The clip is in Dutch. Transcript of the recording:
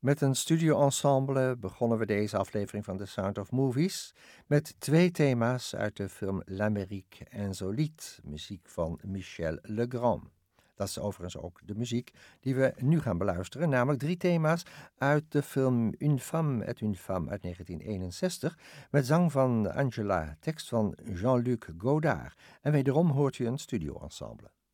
Met een studio-ensemble begonnen we deze aflevering van The Sound of Movies met 2 thema's uit de film L'Amérique Insolite, muziek van Michel Legrand. Dat is overigens ook de muziek die we nu gaan beluisteren, namelijk 3 thema's uit de film Une femme est une femme uit 1961, met zang van Angela, tekst van Jean-Luc Godard. En wederom hoort u een studio-ensemble.